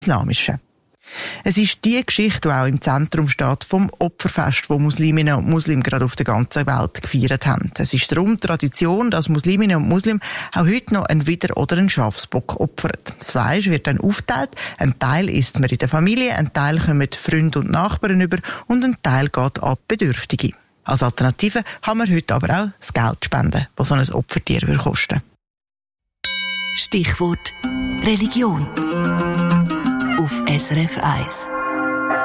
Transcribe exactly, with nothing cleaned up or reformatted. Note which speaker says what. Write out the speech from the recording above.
Speaker 1: Islamischen. Es ist die Geschichte, die auch im Zentrum steht vom Opferfest, das Musliminnen und Muslime gerade auf der ganzen Welt gefeiert haben. Es ist darum Tradition, dass Musliminnen und Muslime auch heute noch einen Widder oder einen Schafsbock opfern. Das Fleisch wird dann aufgeteilt, ein Teil isst man in der Familie, ein Teil kommen Freunde und Nachbarn über und ein Teil geht an Bedürftige. Als Alternative kann man heute aber auch das Geld spenden, das so ein Opfertier kosten würde.
Speaker 2: Stichwort Religion auf S R F eins.